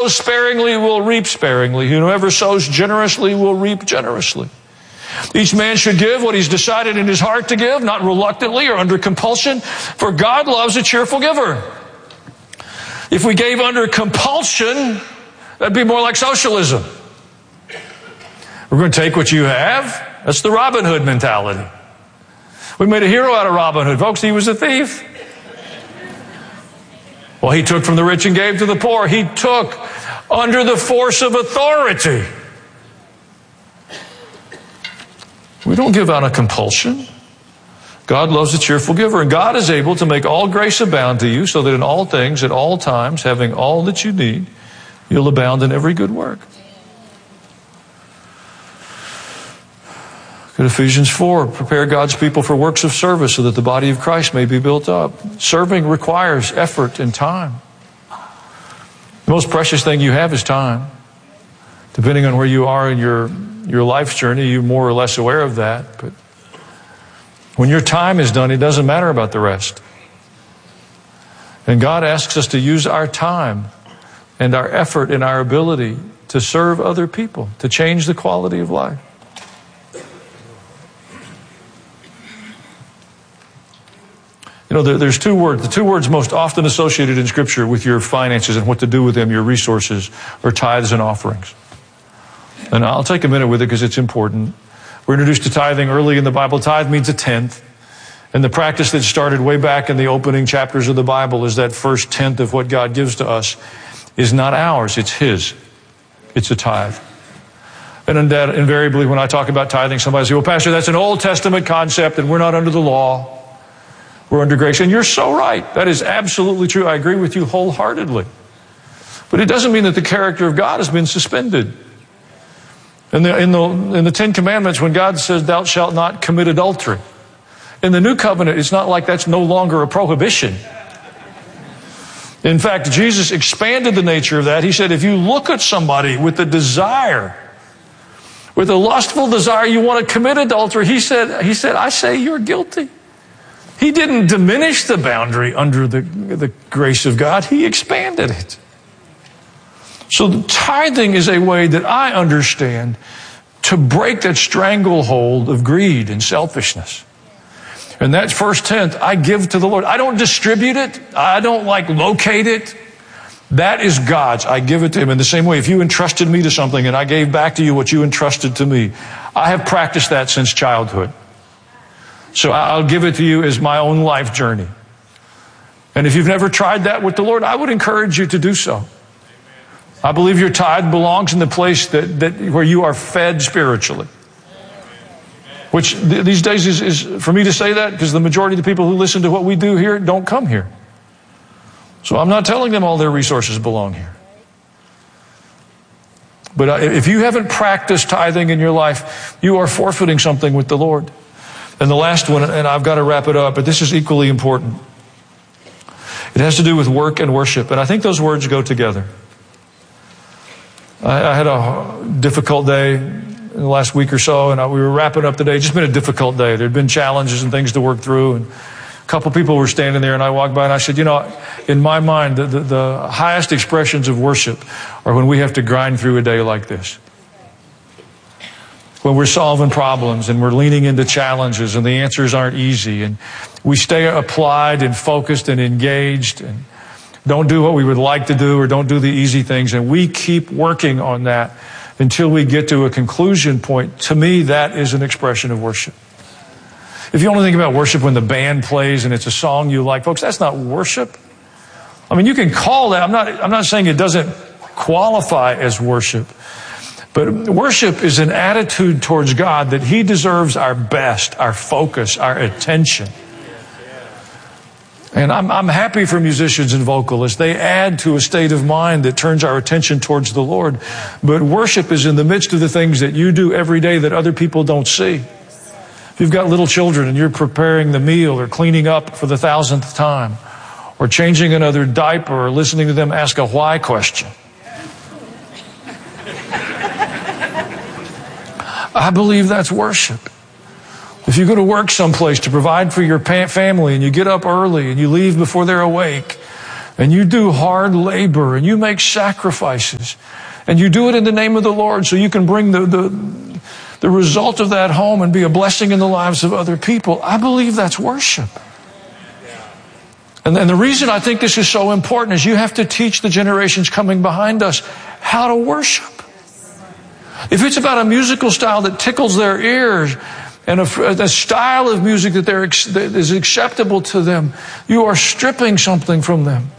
sows sparingly will reap sparingly. Whoever sows generously will reap generously. Each man should give what he's decided in his heart to give, not reluctantly or under compulsion, for God loves a cheerful giver. If we gave under compulsion, that'd be more like socialism. We're going to take what you have. That's the Robin Hood mentality. We made a hero out of Robin Hood. Folks, he was a thief. Well, he took from the rich and gave to the poor. He took under the force of authority. We don't give out of compulsion. God loves a cheerful giver, and God is able to make all grace abound to you, so that in all things, at all times, having all that you need, you'll abound in every good work. Look at Ephesians 4. Prepare God's people for works of service so that the body of Christ may be built up. Serving requires effort and time. The most precious thing you have is time. Depending on where you are in your life's journey, you're more or less aware of that. But when your time is done, it doesn't matter about the rest. And God asks us to use our time and our effort and our ability to serve other people, to change the quality of life. You know, there's two words. The two words most often associated in Scripture with your finances and what to do with them, your resources, are tithes and offerings. And I'll take a minute with it because it's important. We're introduced to tithing early in the Bible. Tithe means a tenth. And the practice that started way back in the opening chapters of the Bible is that first tenth of what God gives to us is not ours, it's His. It's a tithe. And invariably when I talk about tithing, somebody says, well, Pastor, that's an Old Testament concept and we're not under the law. We're under grace. And you're so right. That is absolutely true. I agree with you wholeheartedly. But it doesn't mean that the character of God has been suspended. In the Ten Commandments, when God says, thou shalt not commit adultery, in the New Covenant, it's not like that's no longer a prohibition. In fact, Jesus expanded the nature of that. He said, if you look at somebody with a desire, with a lustful desire, you want to commit adultery, he said, I say you're guilty. He didn't diminish the boundary under the grace of God. He expanded it. So tithing is a way that I understand to break that stranglehold of greed and selfishness. And that first tenth, I give to the Lord. I don't distribute it. I don't locate it. That is God's. I give it to Him. In the same way, if you entrusted me to something and I gave back to you what you entrusted to me, I have practiced that since childhood. So I'll give it to you as my own life journey. And if you've never tried that with the Lord, I would encourage you to do so. I believe your tithe belongs in the place that where you are fed spiritually. Which these days is for me to say that because the majority of the people who listen to what we do here don't come here. So I'm not telling them all their resources belong here. But if you haven't practiced tithing in your life, you are forfeiting something with the Lord. And the last one, and I've got to wrap it up, but this is equally important. It has to do with work and worship. And I think those words go together. I had a difficult day in the last week or so, and we were wrapping up the day. It's just been a difficult day. There'd been challenges and things to work through. And a couple people were standing there, and I walked by and I said, in my mind, the highest expressions of worship are when we have to grind through a day like this. When we're solving problems and we're leaning into challenges and the answers aren't easy and we stay applied and focused and engaged and don't do what we would like to do or don't do the easy things, and we keep working on that until we get to a conclusion point. To me, that is an expression of worship. If you only think about worship when the band plays and it's a song you like, folks, that's not worship. I mean, you can call that. I'm not saying it doesn't qualify as worship. But worship is an attitude towards God that He deserves our best, our focus, our attention. And I'm happy for musicians and vocalists. They add to a state of mind that turns our attention towards the Lord. But worship is in the midst of the things that you do every day that other people don't see. If you've got little children and you're preparing the meal or cleaning up for the 1,000th time or changing another diaper or listening to them ask a why question, I believe that's worship. If you go to work someplace to provide for your family and you get up early and you leave before they're awake and you do hard labor, and you make sacrifices, and you do it in the name of the Lord so you can bring the result of that home and be a blessing in the lives of other people, I believe that's worship. And the reason I think this is so important is you have to teach the generations coming behind us how to worship. If it's about a musical style that tickles their ears and a style of music that is acceptable to them, you are stripping something from them.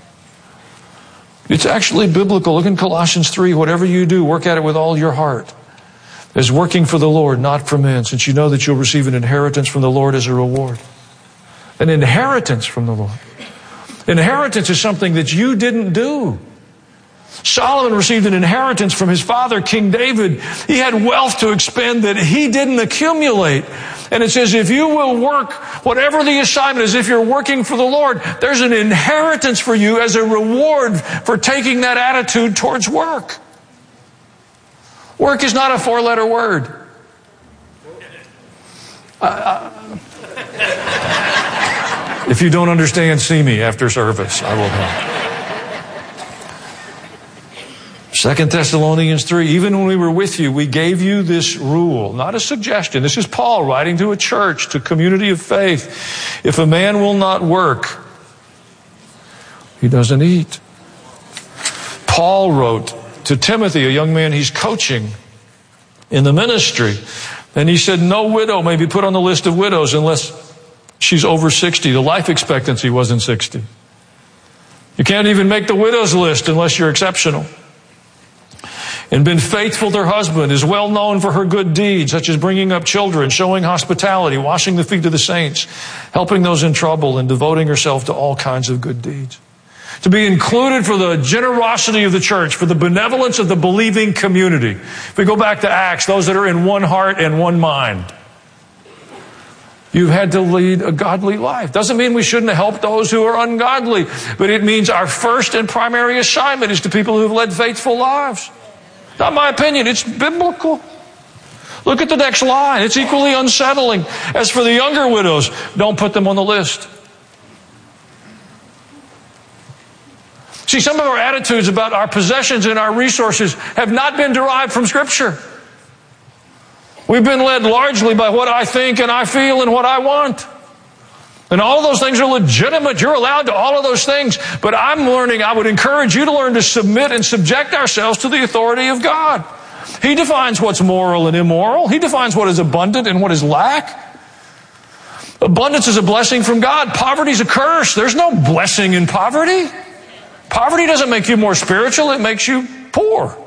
It's actually biblical. Look in Colossians 3. Whatever you do, work at it with all your heart, as working for the Lord, not for men, since you know that you'll receive an inheritance from the Lord as a reward. An inheritance from the Lord. Inheritance is something that you didn't do. Solomon received an inheritance from his father, King David. He had wealth to expend that he didn't accumulate. And it says, if you will work, whatever the assignment is, if you're working for the Lord, there's an inheritance for you as a reward for taking that attitude towards work. Work is not a 4-letter word. If you don't understand, see me after service. I will help. 2 Thessalonians 3, even when we were with you, we gave you this rule, not a suggestion. This is Paul writing to a church, to a community of faith. If a man will not work, he doesn't eat. Paul wrote to Timothy, a young man he's coaching in the ministry, and he said, no widow may be put on the list of widows unless she's over 60. The life expectancy wasn't 60. You can't even make the widow's list unless you're exceptional. And been faithful to her husband, is well known for her good deeds, such as bringing up children, showing hospitality, washing the feet of the saints, helping those in trouble, and devoting herself to all kinds of good deeds. To be included for the generosity of the church, for the benevolence of the believing community. If we go back to Acts, those that are in one heart and one mind. You've had to lead a godly life. Doesn't mean we shouldn't help those who are ungodly, but it means our first and primary assignment is to people who have led faithful lives. Not my opinion, it's biblical. Look at the next line. It's equally unsettling. As for the younger widows, don't put them on the list. See, some of our attitudes about our possessions and our resources have not been derived from Scripture. We've been led largely by what I think and I feel and what I want. And all of those things are legitimate. You're allowed to all of those things. But I'm learning, I would encourage you to learn to submit and subject ourselves to the authority of God. He defines what's moral and immoral. He defines what is abundant and what is lack. Abundance is a blessing from God. Poverty is a curse. There's no blessing in poverty. Poverty doesn't make you more spiritual. It makes you poor.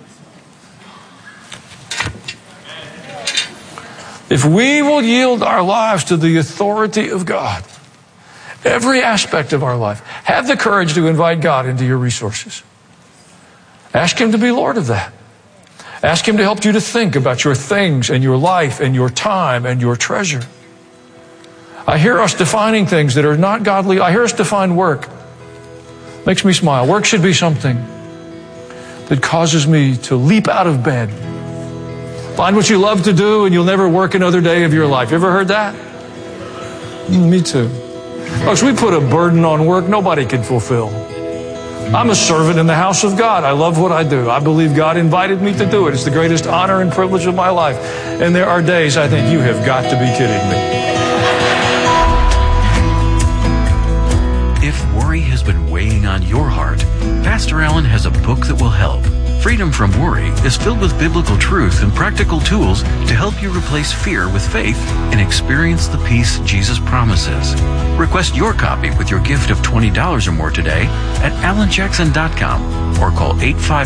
If we will yield our lives to the authority of God, every aspect of our life, have the courage to invite God into your resources. Ask Him to be Lord of that. Ask Him to help you to think about your things and your life and your time and your treasure. I hear us defining things that are not godly. I hear us define work. Makes me smile. Work should be something that causes me to leap out of bed. Find what you love to do and you'll never work another day of your life. You ever heard that? Me too. Folks, we put a burden on work nobody can fulfill. I'm a servant in the house of God. I love what I do. I believe God invited me to do it. It's the greatest honor and privilege of my life. And there are days I think you have got to be kidding me. If worry has been weighing on your heart, Pastor Allen has a book that will help. Freedom from Worry is filled with biblical truth and practical tools to help you replace fear with faith and experience the peace Jesus promises. Request your copy with your gift of $20 or more today at alanjackson.com or call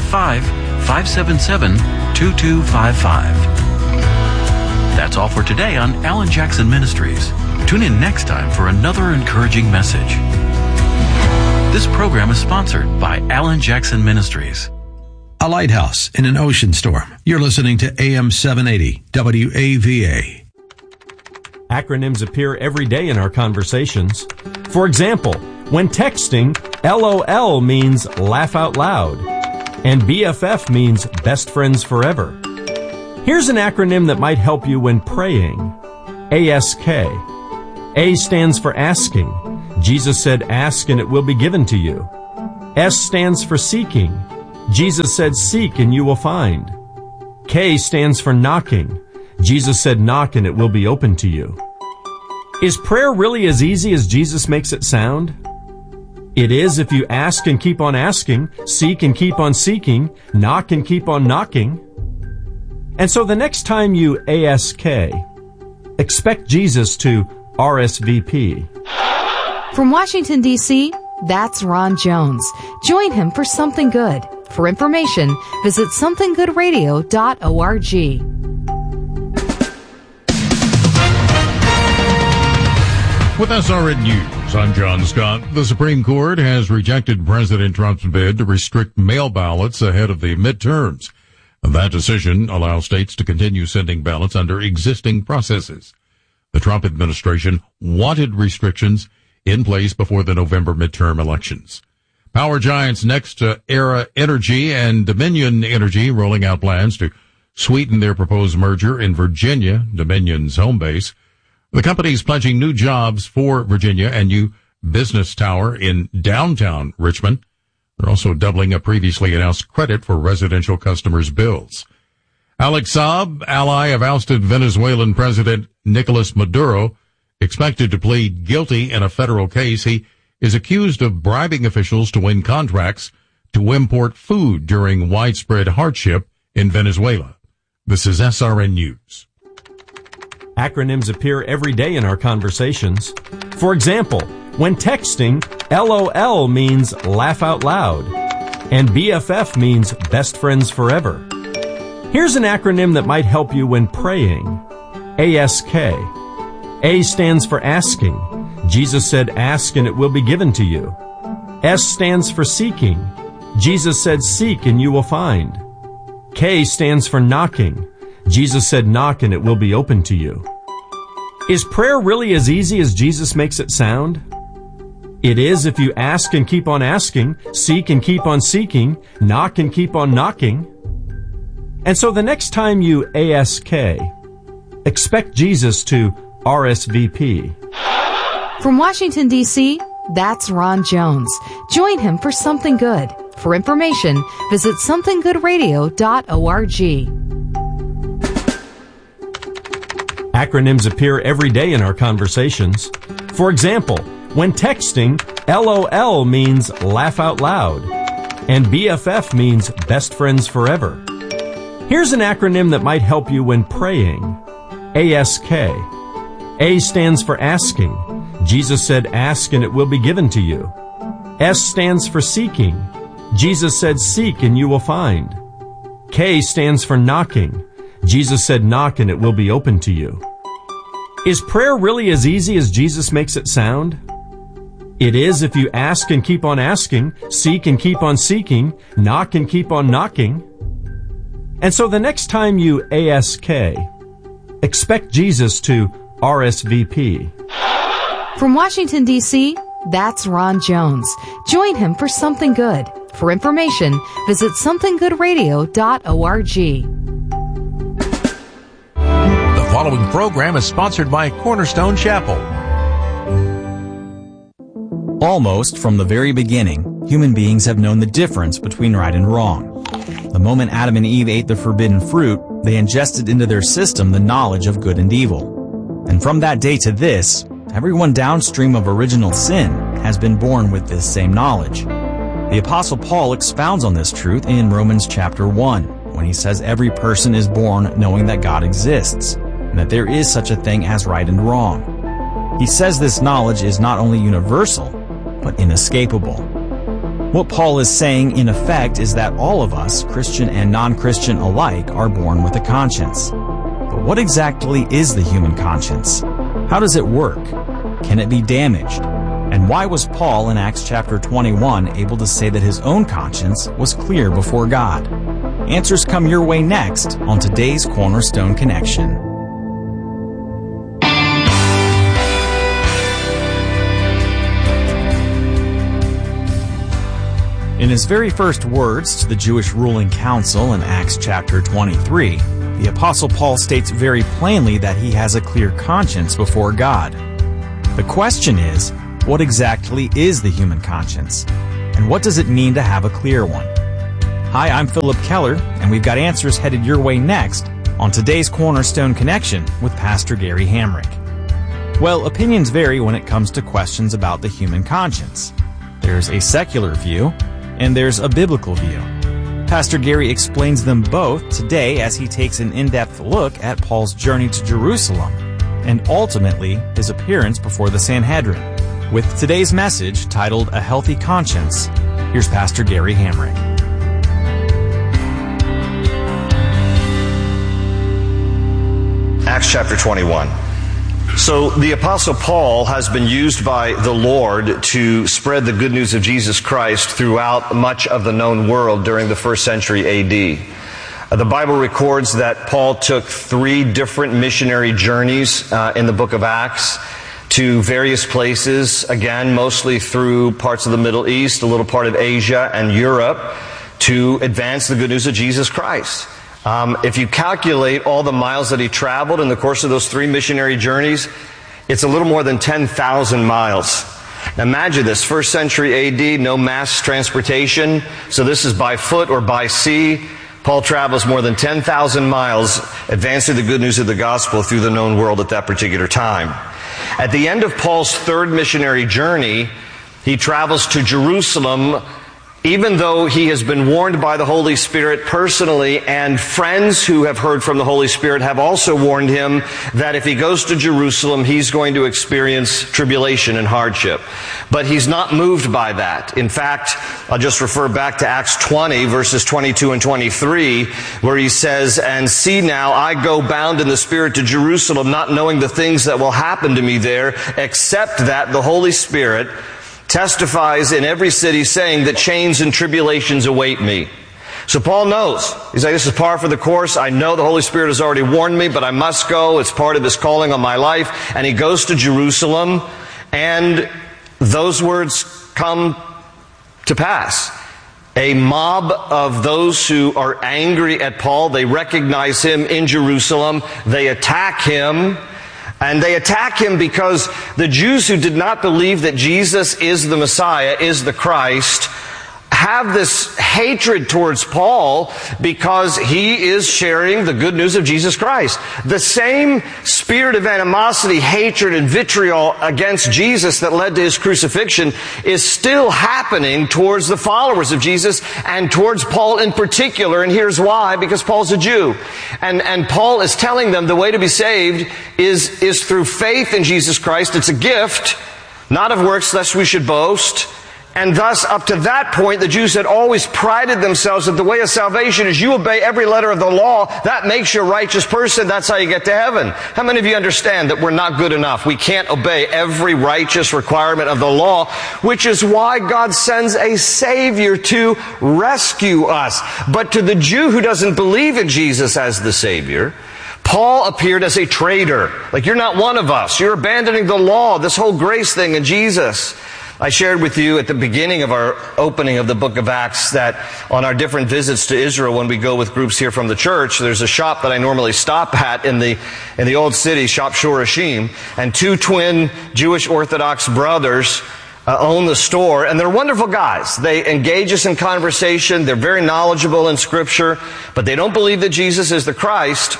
855-577-2255. That's all for today on Alan Jackson Ministries. Tune in next time for another encouraging message. This program is sponsored by Alan Jackson Ministries. A lighthouse in an ocean storm. You're listening to AM 780 WAVA. Acronyms appear every day in our conversations. For example, when texting, LOL means laugh out loud, and BFF means best friends forever. Here's an acronym that might help you when praying. ASK. A stands for asking. Jesus said, ask and it will be given to you. S stands for seeking. Jesus said, seek and you will find. K stands for knocking. Jesus said, knock and it will be open to you. Is prayer really as easy as Jesus makes it sound? It is if you ask and keep on asking, seek and keep on seeking, knock and keep on knocking. And so the next time you ask, expect Jesus to RSVP. From Washington, D.C., that's Ron Jones. Join him for Something Good. For information, visit somethinggoodradio.org. With SRN News, I'm John Scott. The Supreme Court has rejected President Trump's bid to restrict mail ballots ahead of the midterms. That decision allows states to continue sending ballots under existing processes. The Trump administration wanted restrictions in place before the November midterm elections. Power giants NextEra Energy and Dominion Energy rolling out plans to sweeten their proposed merger in Virginia, Dominion's home base. The company is pledging new jobs for Virginia and new business tower in downtown Richmond. They're also doubling a previously announced credit for residential customers' bills. Alex Saab, ally of ousted Venezuelan President Nicolas Maduro, expected to plead guilty in a federal case. He is accused of bribing officials to win contracts to import food during widespread hardship in Venezuela. This is SRN News. Acronyms appear every day in our conversations. For example, when texting, LOL means laugh out loud, and BFF means best friends forever. Here's an acronym that might help you when praying. ASK. A stands for asking. Jesus said, ask and it will be given to you. S stands for seeking. Jesus said, seek and you will find. K stands for knocking. Jesus said, knock and it will be open to you. Is prayer really as easy as Jesus makes it sound? It is if you ask and keep on asking, seek and keep on seeking, knock and keep on knocking. And so the next time you ask, expect Jesus to RSVP. From Washington, D.C., that's Ron Jones. Join him for Something Good. For information, visit somethinggoodradio.org. Acronyms appear every day in our conversations. For example, when texting, LOL means laugh out loud, and BFF means best friends forever. Here's an acronym that might help you when praying. ASK. A stands for asking. Jesus said, ask and it will be given to you. S stands for seeking. Jesus said, seek and you will find. K stands for knocking. Jesus said, knock and it will be open to you. Is prayer really as easy as Jesus makes it sound? It is if you ask and keep on asking, seek and keep on seeking, knock and keep on knocking. And so the next time you ask, expect Jesus to RSVP. From Washington, D.C., that's Ron Jones. Join him for Something Good. For information, visit somethinggoodradio.org. The following program is sponsored by Cornerstone Chapel. Almost from the very beginning, human beings have known the difference between right and wrong. The moment Adam and Eve ate the forbidden fruit, they ingested into their system the knowledge of good and evil. And from that day to this, everyone downstream of original sin has been born with this same knowledge. The Apostle Paul expounds on this truth in Romans chapter 1, when he says every person is born knowing that God exists, and that there is such a thing as right and wrong. He says this knowledge is not only universal, but inescapable. What Paul is saying, in effect, is that all of us, Christian and non-Christian alike, are born with a conscience. But what exactly is the human conscience? How does it work? Can it be damaged? And why was Paul in Acts chapter 21 able to say that his own conscience was clear before God? Answers come your way next on today's Cornerstone Connection. In his very first words to the Jewish ruling council in Acts chapter 23, the Apostle Paul states very plainly that he has a clear conscience before God. The question is, What exactly is the human conscience? And what does it mean to have a clear one? Hi, I'm Philip Keller, and we've got answers headed your way next on today's Cornerstone Connection with Pastor Gary Hamrick. Well, opinions vary when it comes to questions about the human conscience. There's a secular view, and there's a biblical view. Pastor Gary explains them both today as he takes an in-depth look at Paul's journey to Jerusalem, and ultimately his appearance before the Sanhedrin. With today's message titled A Healthy Conscience, here's Pastor Gary Hamrick. Acts chapter 21. So the Apostle Paul has been used by the Lord to spread the good news of Jesus Christ throughout much of the known world during the first century AD. The Bible records that Paul took 3 different missionary journeys in the book of Acts to various places, again, mostly through parts of the Middle East, a little part of Asia and Europe, to advance the good news of Jesus Christ. If you calculate all the miles that he traveled in the course of those 3 missionary journeys, it's a little more than 10,000 miles. Now imagine this, first century AD, no mass transportation, so this is by foot or by sea. Paul travels more than 10,000 miles advancing the good news of the gospel through the known world at that particular time. At the end of Paul's 3rd missionary journey, he travels to Jerusalem, even though he has been warned by the Holy Spirit personally, and friends who have heard from the Holy Spirit have also warned him that if he goes to Jerusalem, he's going to experience tribulation and hardship. But he's not moved by that. In fact, I'll just refer back to Acts 20, verses 22 and 23, where he says, "And see now, I go bound in the Spirit to Jerusalem, not knowing the things that will happen to me there, except that the Holy Spirit testifies in every city, saying that chains and tribulations await me." So Paul knows. He's like, this is par for the course. I know the Holy Spirit has already warned me, but I must go. It's part of his calling on my life. And he goes to Jerusalem, and those words come to pass. A mob of those who are angry at Paul, they recognize him in Jerusalem. They attack him. And they attack him because the Jews who did not believe that Jesus is the Messiah, is the Christ, have this hatred towards Paul because he is sharing the good news of Jesus Christ. The same spirit of animosity, hatred, and vitriol against Jesus that led to his crucifixion is still happening towards the followers of Jesus and towards Paul in particular. And here's why: because Paul's a Jew. And Paul is telling them the way to be saved is through faith in Jesus Christ. It's a gift, not of works, lest we should boast. And thus, up to that point, the Jews had always prided themselves that the way of salvation is you obey every letter of the law. That makes you a righteous person. That's how you get to heaven. How many of you understand that we're not good enough? We can't obey every righteous requirement of the law, which is why God sends a Savior to rescue us. But to the Jew who doesn't believe in Jesus as the Savior, Paul appeared as a traitor. Like, you're not one of us. You're abandoning the law, this whole grace thing in Jesus. I shared with you at the beginning of our opening of the book of Acts that on our different visits to Israel, when we go with groups here from the church, there's a shop that I normally stop at in the old city, Shop Shorashim, and 2 twin Jewish Orthodox brothers own the store, and they're wonderful guys. They engage us in conversation. They're very knowledgeable in Scripture, but they don't believe that Jesus is the Christ.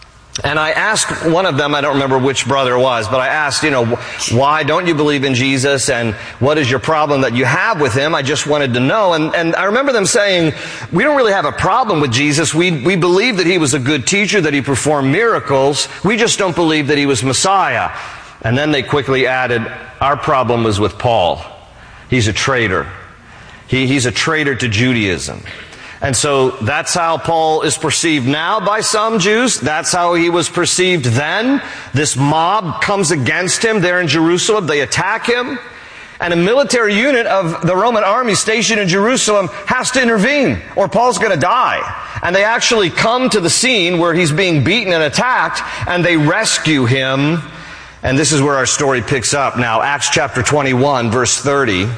And I asked one of them, I don't remember which brother it was, but I asked, why don't you believe in Jesus, and what is your problem that you have with him? I just wanted to know. And I remember them saying, we don't really have a problem with Jesus. We believe that he was a good teacher, that he performed miracles. We just don't believe that he was Messiah. And then they quickly added, our problem was with Paul. He's a traitor. He's a traitor to Judaism. And so that's how Paul is perceived now by some Jews. That's how he was perceived then. This mob comes against him there in Jerusalem. They attack him. And a military unit of the Roman army stationed in Jerusalem has to intervene, or Paul's going to die. And they actually come to the scene where he's being beaten and attacked, and they rescue him. And this is where our story picks up. Now, Acts chapter 21, verse 30.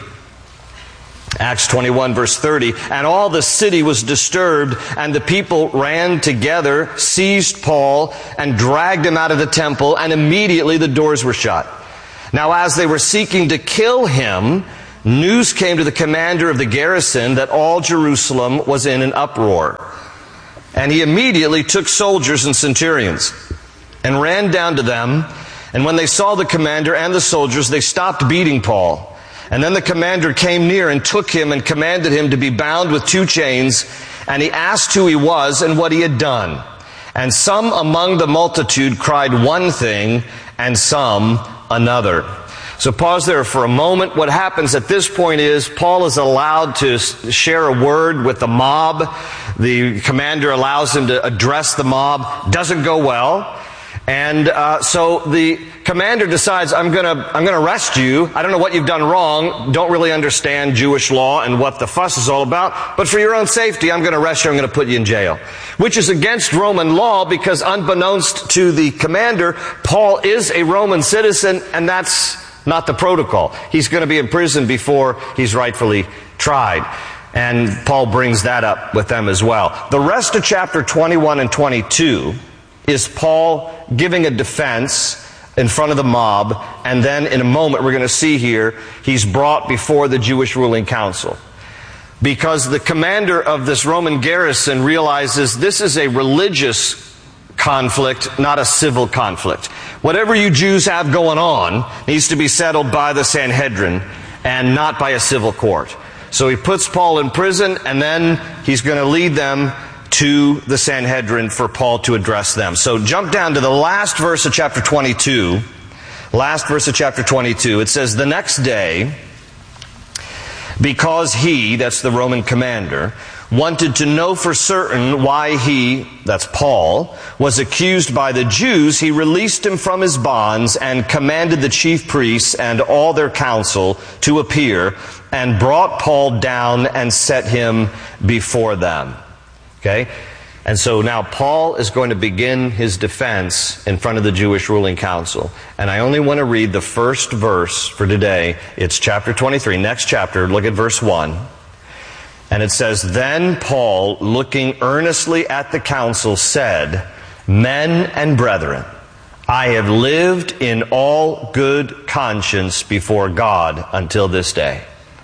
Acts 21, verse 30. And all the city was disturbed, and the people ran together, seized Paul, and dragged him out of the temple, and immediately the doors were shut. Now as they were seeking to kill him, news came to the commander of the garrison that all Jerusalem was in an uproar. And he immediately took soldiers and centurions and ran down to them. And when they saw the commander and the soldiers, they stopped beating Paul. And then the commander came near and took him and commanded him to be bound with 2 chains. And he asked who he was and what he had done. And some among the multitude cried one thing, and some another. So pause there for a moment. What happens at this point is Paul is allowed to share a word with the mob. The commander allows him to address the mob. Doesn't go well. And so the commander decides, I'm gonna arrest you. I don't know what you've done wrong. Don't really understand Jewish law and what the fuss is all about. But for your own safety, I'm gonna arrest you. I'm gonna put you in jail. Which is against Roman law because unbeknownst to the commander, Paul is a Roman citizen, and that's not the protocol. He's going to be in prison before he's rightfully tried. And Paul brings that up with them as well. The rest of chapter 21 and 22 is Paul giving a defense in front of the mob, and then in a moment we're going to see here he's brought before the Jewish ruling council. Because the commander of this Roman garrison realizes this is a religious conflict, not a civil conflict. Whatever you Jews have going on needs to be settled by the Sanhedrin and not by a civil court. So he puts Paul in prison, and then he's going to lead them to the Sanhedrin for Paul to address them. So jump down to the last verse of chapter 22. Last verse of chapter 22. It says, the next day, because he, that's the Roman commander, wanted to know for certain why he, that's Paul, was accused by the Jews, he released him from his bonds and commanded the chief priests and all their council to appear, and brought Paul down and set him before them. Okay? And so now Paul is going to begin his defense in front of the Jewish ruling council. And I only want to read the first verse for today. It's chapter 23, next chapter. Look at verse 1. And it says, then Paul, looking earnestly at the council, said, men and brethren, I have lived in all good conscience before God until this day.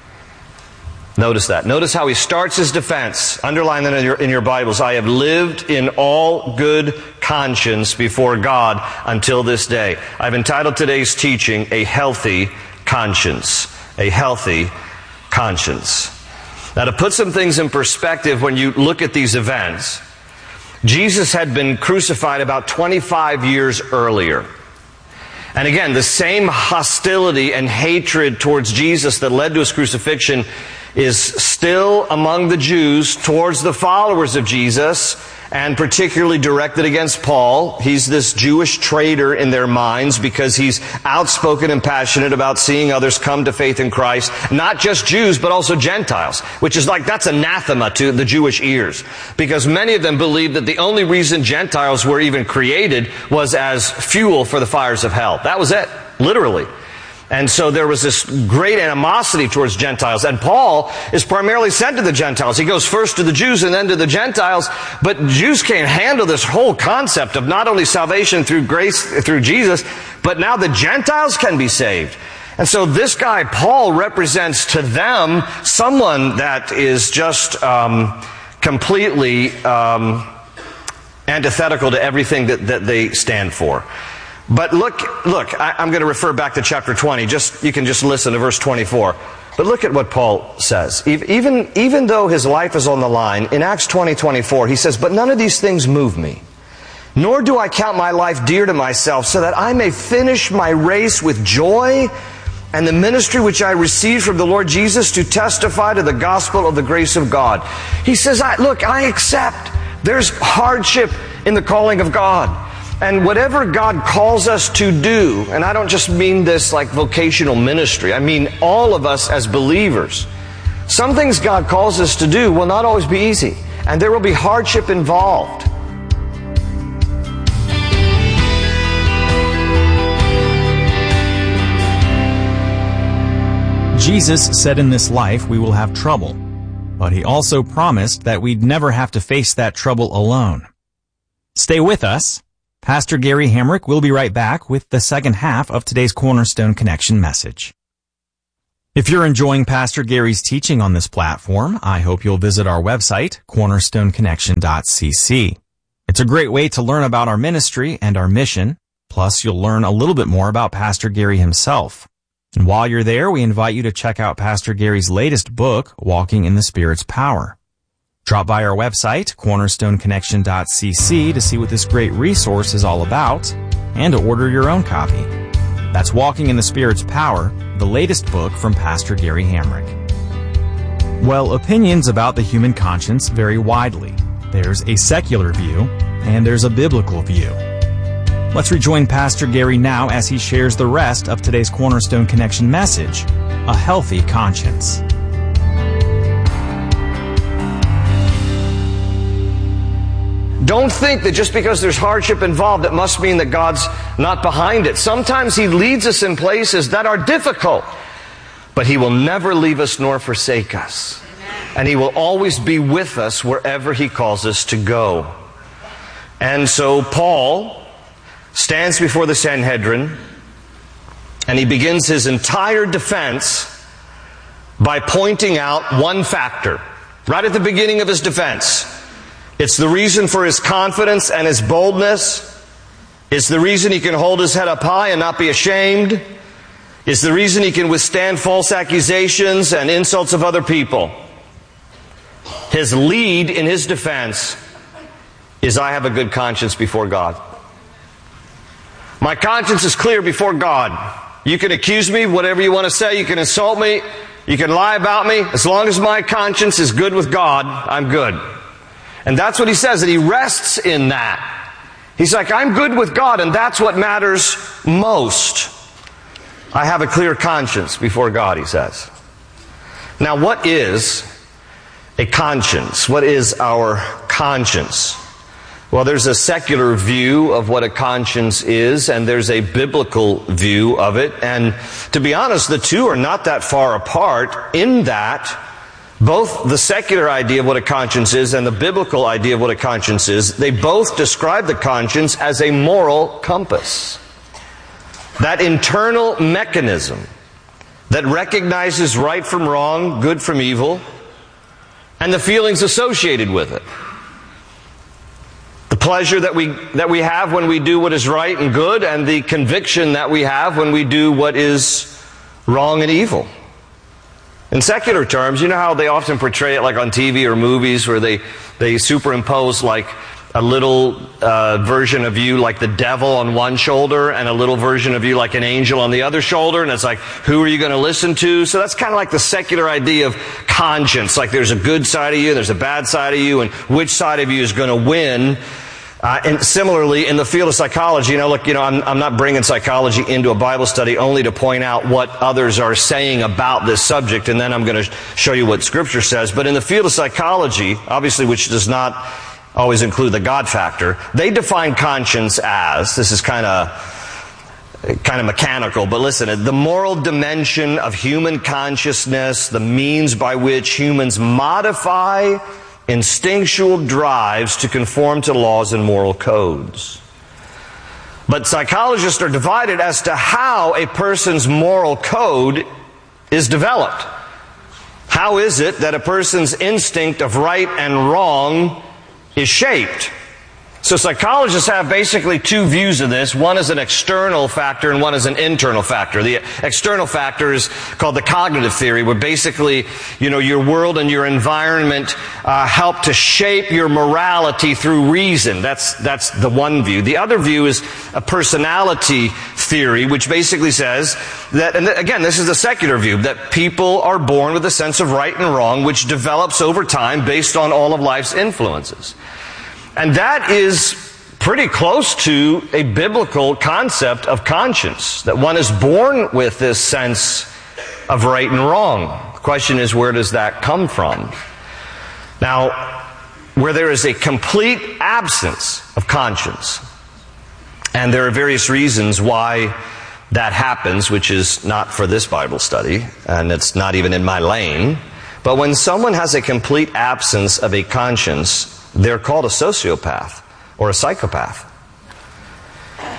Notice that. Notice how he starts his defense. Underline that in your Bibles. I have lived in all good conscience before God until this day. I've entitled today's teaching, A Healthy Conscience. A Healthy Conscience. Now, to put some things in perspective when you look at these events, Jesus had been crucified about 25 years earlier. And again, the same hostility and hatred towards Jesus that led to his crucifixion is still among the Jews towards the followers of Jesus, and particularly directed against Paul. He's this Jewish traitor in their minds because he's outspoken and passionate about seeing others come to faith in Christ. Not just Jews, but also Gentiles, which is like, that's anathema to the Jewish ears. Because many of them believe that the only reason Gentiles were even created was as fuel for the fires of hell. That was it, literally. And so there was this great animosity towards Gentiles. And Paul is primarily sent to the Gentiles. He goes first to the Jews and then to the Gentiles. But Jews can't handle this whole concept of not only salvation through grace, through Jesus, but now the Gentiles can be saved. And so this guy, Paul, represents to them someone that is just completely antithetical to everything that they stand for. But look, I'm going to refer back to chapter 20. You can just listen to verse 24. But look at what Paul says. Even though his life is on the line, in Acts 20:24, he says, but none of these things move me. Nor do I count my life dear to myself, so that I may finish my race with joy and the ministry which I received from the Lord Jesus to testify to the gospel of the grace of God. He says, I accept. There's hardship in the calling of God. And whatever God calls us to do, and I don't just mean this like vocational ministry, I mean all of us as believers. Some things God calls us to do will not always be easy, and there will be hardship involved. Jesus said in this life we will have trouble, but he also promised that we'd never have to face that trouble alone. Stay with us. Pastor Gary Hamrick will be right back with the second half of today's Cornerstone Connection message. If you're enjoying Pastor Gary's teaching on this platform, I hope you'll visit our website, cornerstoneconnection.cc. It's a great way to learn about our ministry and our mission. Plus, you'll learn a little bit more about Pastor Gary himself. And while you're there, we invite you to check out Pastor Gary's latest book, Walking in the Spirit's Power. Drop by our website, cornerstoneconnection.cc, to see what this great resource is all about and to order your own copy. That's Walking in the Spirit's Power, the latest book from Pastor Gary Hamrick. Well, opinions about the human conscience vary widely. There's a secular view, and there's a biblical view. Let's rejoin Pastor Gary now as he shares the rest of today's Cornerstone Connection message, A Healthy Conscience. Don't think that just because there's hardship involved, it must mean that God's not behind it. Sometimes He leads us in places that are difficult, but He will never leave us nor forsake us. And He will always be with us wherever He calls us to go. And so Paul stands before the Sanhedrin, and he begins his entire defense by pointing out one factor right at the beginning of his defense. It's the reason for his confidence and his boldness. It's the reason he can hold his head up high and not be ashamed. It's the reason he can withstand false accusations and insults of other people. His lead in his defense is, I have a good conscience before God. My conscience is clear before God. You can accuse me, whatever you want to say. You can insult me. You can lie about me. As long as my conscience is good with God, I'm good. And that's what he says, and he rests in that. He's like, I'm good with God, and that's what matters most. I have a clear conscience before God, he says. Now, what is a conscience? What is our conscience? Well, there's a secular view of what a conscience is, and there's a biblical view of it. And to be honest, the two are not that far apart in that both the secular idea of what a conscience is and the biblical idea of what a conscience is, they both describe the conscience as a moral compass. That internal mechanism that recognizes right from wrong, good from evil, and the feelings associated with it. The pleasure that we have when we do what is right and good, and the conviction that we have when we do what is wrong and evil. In secular terms, you know how they often portray it like on TV or movies where they superimpose like a little version of you like the devil on one shoulder and a little version of you like an angel on the other shoulder, and it's like, who are you going to listen to? So that's kind of like the secular idea of conscience. Like there's a good side of you, there's a bad side of you, and which side of you is going to win? And similarly, in the field of psychology, I'm not bringing psychology into a Bible study only to point out what others are saying about this subject, and then I'm going to show you what Scripture says. But in the field of psychology, obviously, which does not always include the God factor, they define conscience as, this is kind of mechanical, but listen, the moral dimension of human consciousness, the means by which humans modify instinctual drives to conform to laws and moral codes. But psychologists are divided as to how a person's moral code is developed. How is it that a person's instinct of right and wrong is shaped? So psychologists have basically two views of this. One is an external factor and one is an internal factor. The external factor is called the cognitive theory, where basically, your world and your environment help to shape your morality through reason. That's the one view. The other view is a personality theory, which basically says that, and again, this is the secular view, that people are born with a sense of right and wrong, which develops over time based on all of life's influences. And that is pretty close to a biblical concept of conscience, that one is born with this sense of right and wrong. The question is, where does that come from? Now, where there is a complete absence of conscience, and there are various reasons why that happens, which is not for this Bible study, and it's not even in my lane, but when someone has a complete absence of a conscience, they're called a sociopath or a psychopath.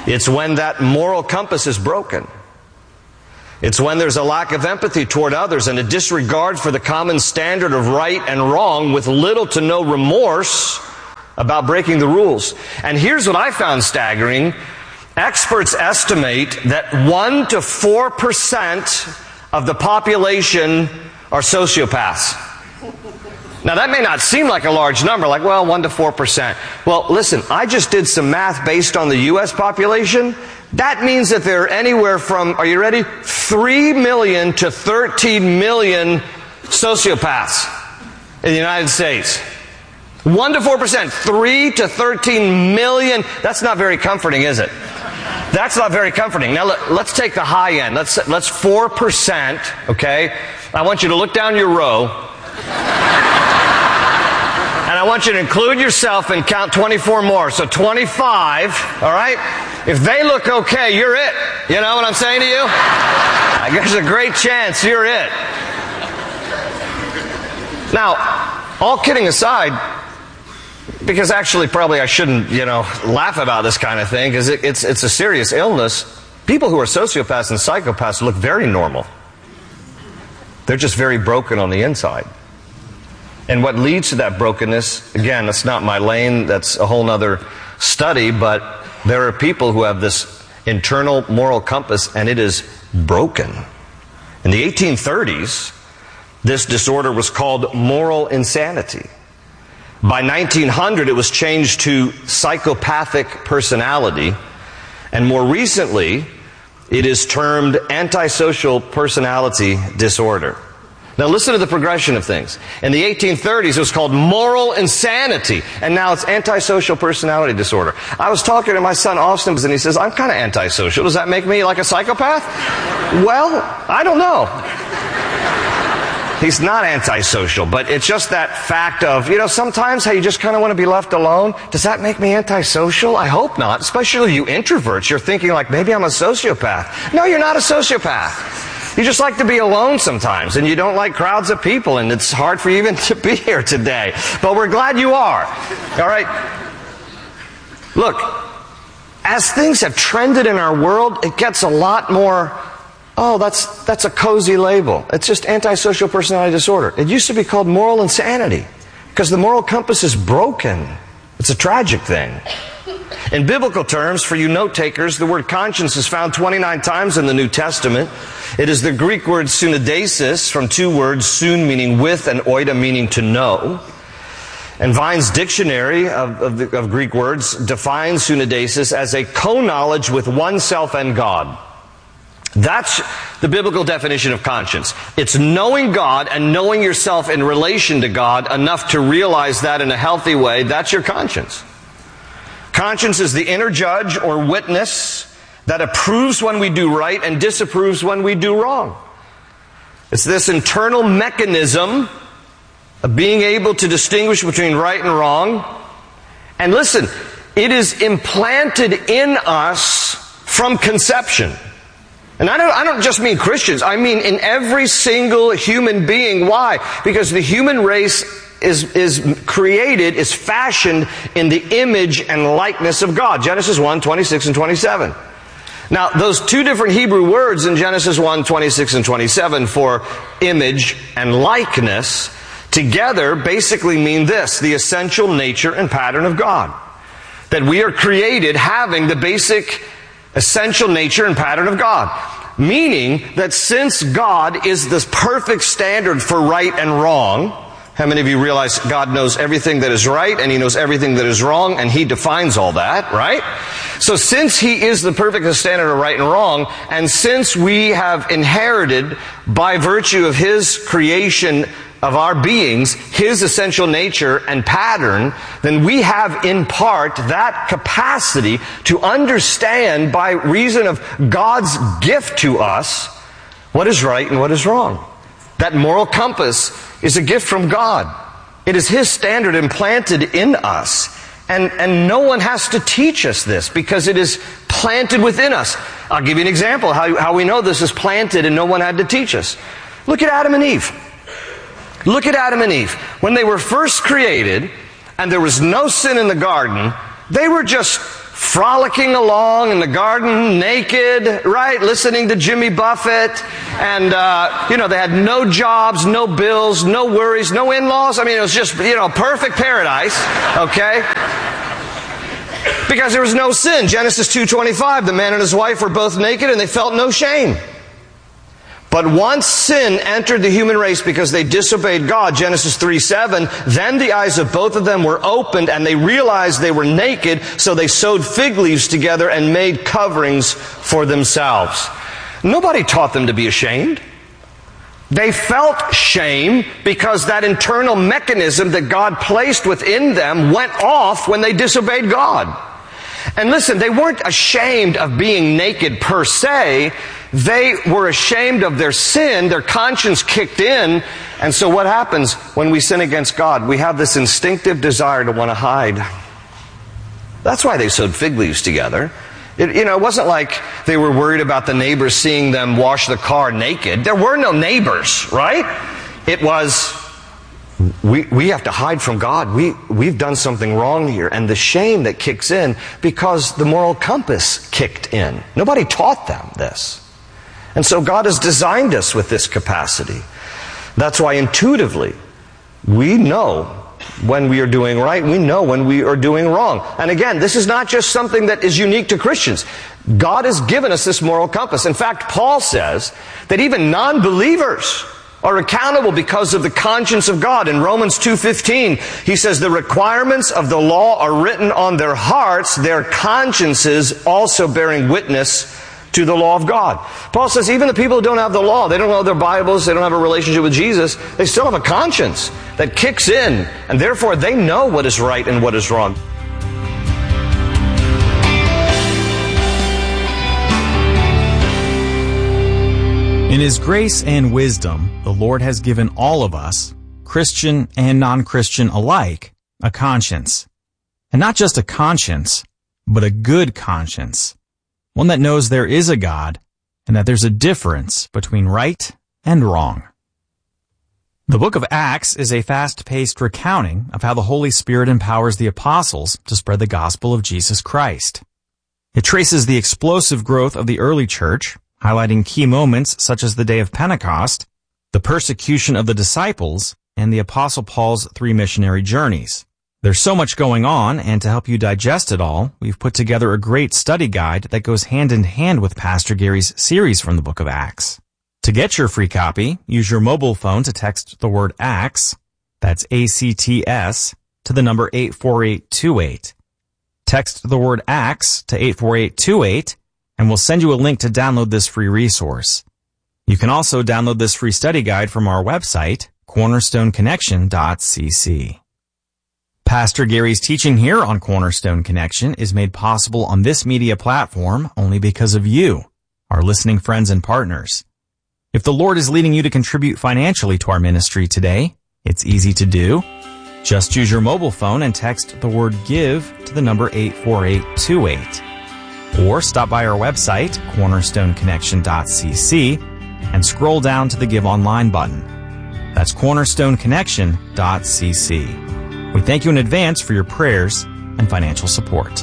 It's when that moral compass is broken. It's when there's a lack of empathy toward others and a disregard for the common standard of right and wrong with little to no remorse about breaking the rules. And here's what I found staggering. Experts estimate that 1 to 4% of the population are sociopaths. Now that may not seem like a large number, like, well, 1 to 4%. Well, listen, I just did some math based on the U.S. population. That means that there are anywhere from, are you ready? 3 million to 13 million sociopaths in the United States. 1 to 4%, 3 to 13 million. That's not very comforting, is it? That's not very comforting. Now let's take the high end. Let's 4%, okay? I want you to look down your row. And I want you to include yourself and count 24 more. So 25, all right? If they look okay, you're it. You know what I'm saying to you? I guess there's a great chance you're it. Now, all kidding aside, because actually probably I shouldn't, laugh about this kind of thing, because it's a serious illness. People who are sociopaths and psychopaths look very normal. They're just very broken on the inside. And what leads to that brokenness, again, that's not my lane, that's a whole other study, but there are people who have this internal moral compass and it is broken. In the 1830s, this disorder was called moral insanity. By 1900, it was changed to psychopathic personality, and more recently, it is termed antisocial personality disorder. Now listen to the progression of things. In the 1830s, it was called moral insanity, and now it's antisocial personality disorder. I was talking to my son Austin, and he says, I'm kind of antisocial. Does that make me like a psychopath? Well, I don't know. He's not antisocial, but it's just that fact of, sometimes how you just kind of want to be left alone. Does that make me antisocial? I hope not. Especially you introverts. You're thinking like, maybe I'm a sociopath. No, you're not a sociopath. You just like to be alone sometimes, and you don't like crowds of people, and it's hard for you even to be here today. But we're glad you are. All right? Look, as things have trended in our world, it gets a lot more, that's a cozy label. It's just antisocial personality disorder. It used to be called moral insanity, because the moral compass is broken. It's a tragic thing. In biblical terms, for you note takers, the word conscience is found 29 times in the New Testament. It is the Greek word synodesis, from two words, sun meaning with and oida meaning to know. And Vine's dictionary of Greek words defines synodesis as a co-knowledge with oneself and God. That's the biblical definition of conscience. It's knowing God and knowing yourself in relation to God enough to realize that in a healthy way. That's your conscience. Conscience is the inner judge or witness that approves when we do right and disapproves when we do wrong. It's this internal mechanism of being able to distinguish between right and wrong. And listen, it is implanted in us from conception. And I don't just mean Christians. I mean in every single human being. Why? Because the human race is created, is fashioned in the image and likeness of God. Genesis 1, 26 and 27. Now, those two different Hebrew words in Genesis 1, 26 and 27 for image and likeness together basically mean this: the essential nature and pattern of God. That we are created having the basic essential nature and pattern of God. Meaning that since God is the perfect standard for right and wrong, how many of you realize God knows everything that is right and He knows everything that is wrong, and He defines all that, right? So since He is the perfect standard of right and wrong, and since we have inherited by virtue of His creation of our beings, His essential nature and pattern, then we have in part that capacity to understand by reason of God's gift to us what is right and what is wrong. That moral compass is a gift from God. It is His standard implanted in us. And no one has to teach us this because it is planted within us. I'll give you an example how we know this is planted and no one had to teach us. Look at Adam and Eve. Look at Adam and Eve. When they were first created and there was no sin in the garden, they were just frolicking along in the garden naked, right? Listening to Jimmy Buffett. And, they had no jobs, no bills, no worries, no in-laws. I mean, it was just, perfect paradise, okay? Because there was no sin. Genesis 2:25, the man and his wife were both naked and they felt no shame. But once sin entered the human race because they disobeyed God, Genesis 3:7, then the eyes of both of them were opened and they realized they were naked, so they sewed fig leaves together and made coverings for themselves. Nobody taught them to be ashamed. They felt shame because that internal mechanism that God placed within them went off when they disobeyed God. And listen, they weren't ashamed of being naked per se. They were ashamed of their sin. Their conscience kicked in. And so what happens when we sin against God? We have this instinctive desire to want to hide. That's why they sewed fig leaves together. It wasn't like they were worried about the neighbors seeing them wash the car naked. There were no neighbors, right? It was, we have to hide from God. We've done something wrong here. And the shame that kicks in because the moral compass kicked in. Nobody taught them this. And so God has designed us with this capacity. That's why intuitively we know when we are doing right. We know when we are doing wrong. And again, this is not just something that is unique to Christians. God has given us this moral compass. In fact, Paul says that even non-believers are accountable because of the conscience of God. In Romans 2:15, he says, the requirements of the law are written on their hearts, their consciences also bearing witness to the law of God. Paul says even the people who don't have the law, they don't know their Bibles, they don't have a relationship with Jesus, they still have a conscience that kicks in, and therefore they know what is right and what is wrong. In His grace and wisdom, the Lord has given all of us, Christian and non-Christian alike, a conscience. And not just a conscience, but a good conscience. One that knows there is a God and that there's a difference between right and wrong. The book of Acts is a fast-paced recounting of how the Holy Spirit empowers the apostles to spread the gospel of Jesus Christ. It traces the explosive growth of the early church, highlighting key moments such as the day of Pentecost, the persecution of the disciples, and the Apostle Paul's 3 missionary journeys. There's so much going on, and to help you digest it all, we've put together a great study guide that goes hand in hand with Pastor Gary's series from the book of Acts. To get your free copy, use your mobile phone to text the word ACTS, that's ACTS, to the number 84828. Text the word ACTS to 84828, and we'll send you a link to download this free resource. You can also download this free study guide from our website, cornerstoneconnection.cc. Pastor Gary's teaching here on Cornerstone Connection is made possible on this media platform only because of you, our listening friends and partners. If the Lord is leading you to contribute financially to our ministry today, it's easy to do. Just use your mobile phone and text the word GIVE to the number 84828. Or stop by our website, cornerstoneconnection.cc, and scroll down to the Give Online button. That's cornerstoneconnection.cc. We thank you in advance for your prayers and financial support.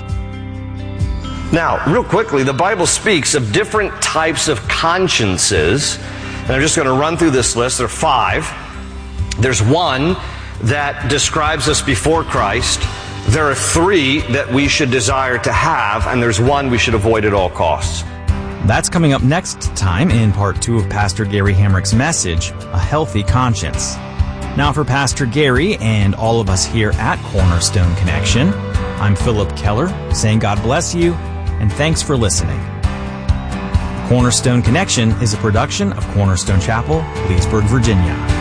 Now, real quickly, the Bible speaks of different types of consciences. And I'm just going to run through this list. There are 5. There's one that describes us before Christ. There are 3 that we should desire to have. And there's one we should avoid at all costs. That's coming up next time in part 2 of Pastor Gary Hamrick's message, A Healthy Conscience. Now for Pastor Gary and all of us here at Cornerstone Connection, I'm Philip Keller saying God bless you and thanks for listening. Cornerstone Connection is a production of Cornerstone Chapel, Leesburg, Virginia.